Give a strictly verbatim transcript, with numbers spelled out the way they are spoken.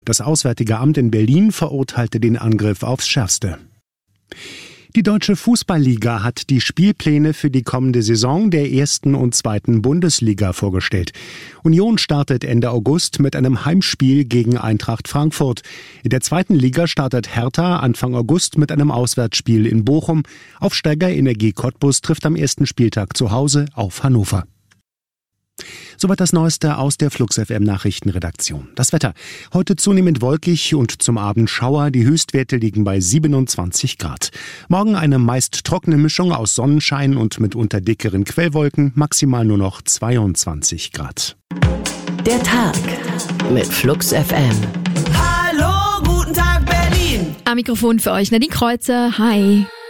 Das Auswärtige Amt in Berlin verurteilte den Angriff aufs Schärfste. Die Deutsche Fußballliga hat die Spielpläne für die kommende Saison der ersten und zweiten Bundesliga vorgestellt. Union startet Ende August mit einem Heimspiel gegen Eintracht Frankfurt. In der zweiten Liga startet Hertha Anfang August mit einem Auswärtsspiel in Bochum. Aufsteiger Energie Cottbus trifft am ersten Spieltag zu Hause auf Hannover. Soweit das Neueste aus der Flux F M Nachrichtenredaktion. Das Wetter. Heute zunehmend wolkig und zum Abend Schauer. Die Höchstwerte liegen bei siebenundzwanzig Grad. Morgen eine meist trockene Mischung aus Sonnenschein und mitunter dickeren Quellwolken. Maximal nur noch zweiundzwanzig Grad. Der Tag mit Flux F M. Hallo, guten Tag Berlin. Am Mikrofon für euch Nadine Kreuzer. Hi.